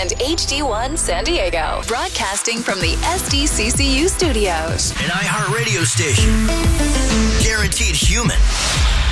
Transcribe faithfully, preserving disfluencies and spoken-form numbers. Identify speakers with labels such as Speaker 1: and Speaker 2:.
Speaker 1: and H D one San Diego. Broadcasting from the S D C C U studios.
Speaker 2: An iHeartRadio station. Guaranteed human.